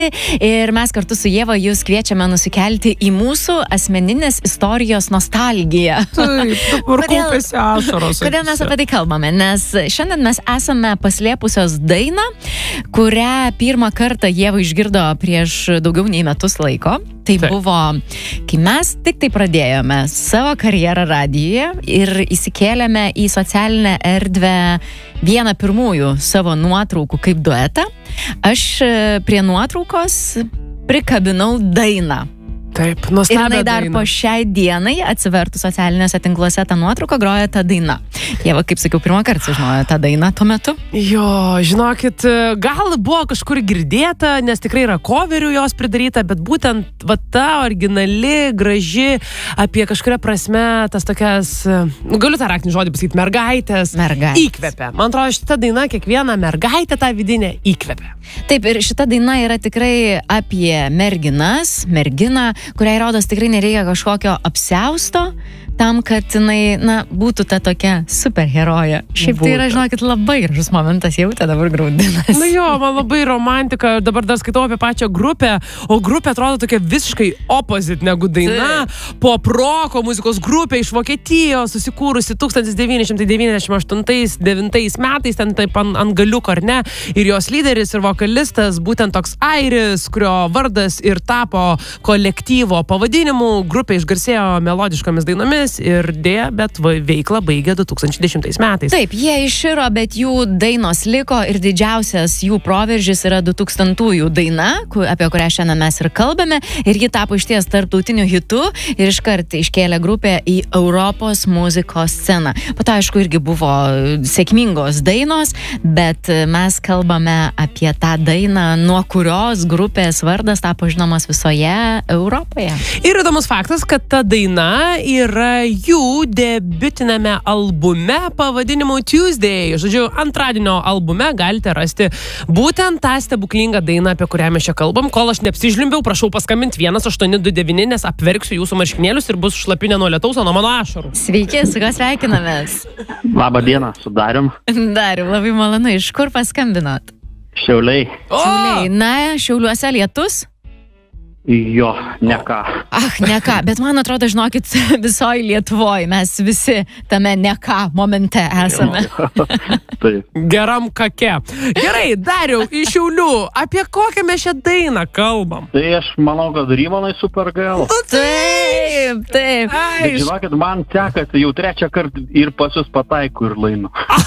Ir mes kartu su Ieva jūs kviečiame nusikelti į mūsų asmeninės istorijos nostalgiją. Taip, dabar kaupiasi ašaros. Kodėl mes apie tai kalbame? Nes šiandien mes esame paslėpusios dainą, kurią pirmą kartą Ieva išgirdo prieš daugiau nei metus laiko. Tai buvo, kai mes tik tai pradėjome savo karjerą radijuje ir įsikėlėme į socialinę erdvę vieną pirmųjų savo nuotraukų kaip duetą. Aš prie nuotraukos prikabinau dainą. Taip, ir nuostabią jinai dar dainą. po šiai dienai atsivertų socialiniuose tinkluose tą nuotrauką groja ta daina. Ieva, kaip sakiau, pirmą kartą sužinojo tą dainą tuo metu. Jo, žinokit, gal buvo kažkur girdėta, nes tikrai yra coverių jos pridaryta, bet būtent va ta originali, graži, apie kažkuria prasme tas tokias, galiu tą raktinį žodį pasakyti, mergaitės. Įkvepia. Man atrodo, šita daina kiekvieną mergaitę tą vidinę įkvepia. Taip, ir šita daina yra tikrai apie merginą, kuriai rodos tikrai nereikia kažkokio apsiausto tam, kad jinai, būtų ta tokia superherojė. Šiaip tai yra, žinokit, labai gražus momentas, jautė dabar graudinas. Jo, man labai romantika, dabar dar skaitau apie pačią grupę, o grupė atrodo tokia visiškai opposite negu daina. Pop-roko muzikos grupė iš Vokietijos, susikūrusi 1998-2009 metais, ten taip ant galiuko, ar ne, ir jos lyderis ir vokalistas, būtent toks airis, kurio vardas ir tapo kolektyvo pavadinimu, grupė išgarsėjo melodiškomis dainomis ir dėja, bet veiklą baigė 2010 metais. Taip, jie iširo, bet jų dainos liko ir didžiausias jų proveržis yra 2000-ųjų daina, apie kurią šiandien mes ir kalbame, ir ji tapo išties tarptautiniu hitu ir iškart iškėlė grupę į Europos muzikos sceną. Po to, aišku, irgi buvo sėkmingos dainos, bet mes kalbame apie tą dainą, nuo kurios grupės vardas tapo žinomas visoje Europoje. Ir įdomus faktas, kad ta daina yra jų debiutiname albume pavadinimu Tuesday. Žodžiu, antradienio albume galite rasti būtent tą stebuklingą dainą, apie kurią mes čia kalbam. Kol aš neapsižlimbiau, prašau paskambinti 1829, nes apverksiu jūsų marškinėlius ir bus šlapinė nuo lietaus, o nuo mano ašarų. Sveiki, su kuo sveikinamės? Labą dieną, su Darium. Darium, labai malonu. Iš kur paskambinot? Šiauliai. Šiauliai. Šiauliuose lietus? Jo, ne ką. Ne ką, bet man atrodo, žinokit, visoji Lietuvoje mes visi tame ne ką momente esame. Taip. Geram kake. Gerai, Dariau, iš Šiaulių, apie kokią mes šią dainą kalbam? Tai aš manau, kad Rymanai Supergirl. Taip. Bet žinokit, man sekasi jau trečią kartą ir pas jūs pataikų ir laimų.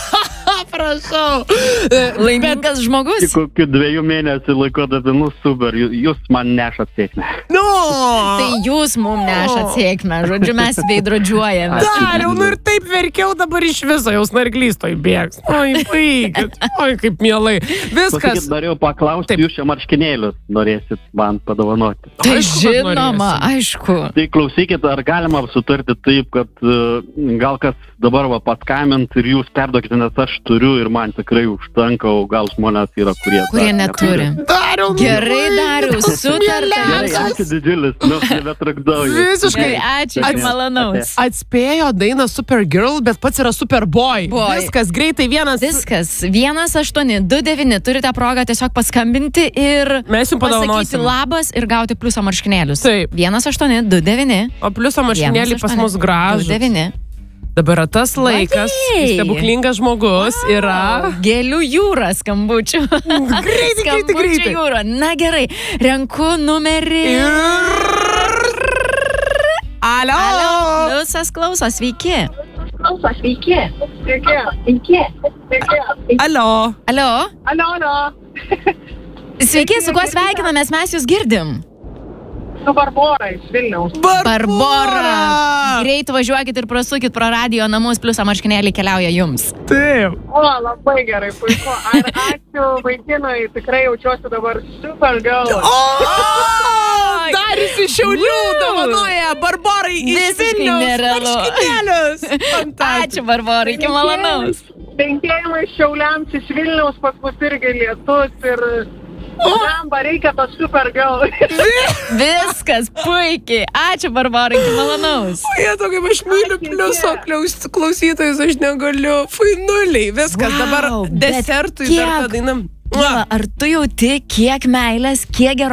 Prašau. Laimingas žmogus. Tik kokių 2 mėnesių laikotarpį, super, jūs man nešat sėkmę. Tai jūs mum nešat sėkmę, žodžiu, mes veidrodžiuojame. Dariau, ir taip verkiau dabar iš viso, jau snarglys toj bėgs. Oi, baigit. Oi, kaip mielai. Viskas. Pasakyti, norėjau paklausti, jūs čia marškinėlius norėsit man padovanoti. Tai žinoma, aišku. Tai klausykit, ar galima sutarti taip, kad gal kas dabar paskambint ir jūs perduokite, nes aš turiu ir man tikrai užtenka, o gal žmonės yra, kurie neturi. Dariau, gerai, Dariau, sutarta. Gerai, ačiū didžiulis, nebetrakdauju. Visiškai. Ačiū, malonaus. Atspėjo dainą Supergirl, bet pats yra Superboy. Viskas, greitai Viskas, 1829, turite progą tiesiog paskambinti ir pasakyti labas ir gauti pliuso marškinėlius. Taip. 1829. O pliuso marškinėliai pas mus gražus. 29. Dabar tas laikas, stebuklingas žmogus yra... Gėlių jūra skambučių. Greitai. Jūra. Na gerai, renku numerį. Alio. Pliusas klauso, sveiki. Alio. Sveiki, su kuo sveikinamės, mes jūs girdim. Su Barbora iš Vilniaus. Barbora! Greit važiuokit ir prasukit pro radijo namus, pliusą marškinėlį keliauja jums. Taip. Labai gerai, puiku. Ačiū vaikinai, tikrai jaučiuosi dabar Supergirl. Darius iš Šiaulių dovanoja Barborai iš Vilniaus marškinėlius. Ačiū, Barborai, iki malonaus. Linkėjimai Šiauliams iš Vilniaus, pas mus irgi lietus ir... Jamba, reikia to Supergirl. Viskas, puikiai. Ačiū, Barbarai, iki malonaus. Jėtų, kaip aš myliu pliuso klausytojus, aš negaliu. Fui, nuliai, viskas, dabar desertui dar tą dainam. Ieva, ar tu jauti, kiek meilės, kiek geros